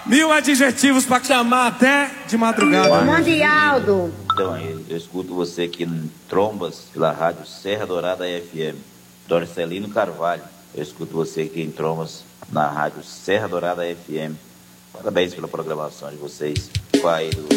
1000 adjetivos pra chamar até de madrugada. Mundialdo. Então, eu escuto você aqui em Trombas, pela rádio Serra Dourada FM. Dorcelino Carvalho, eu escuto você aqui em Trombas, na rádio Serra Dourada FM. Parabéns pela programação de vocês. Pai do